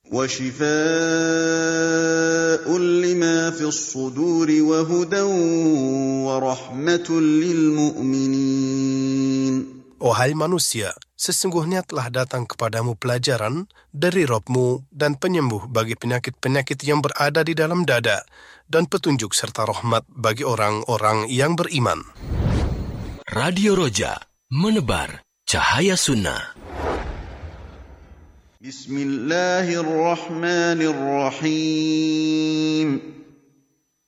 وَشِفَاءٌ لِمَا فِي الصُّدُورِ وَهُدًى وَرَحْمَةٌ لِلْمُؤْمِنِينَ. Wahai manusia, sesungguhnya telah datang kepadamu pelajaran dari Rabb-mu dan penyembuh bagi penyakit-penyakit yang berada di dalam dada, dan petunjuk serta rahmat bagi orang-orang yang beriman. Radio Roja, menebar cahaya sunnah. Bismillahirrahmanirrahim.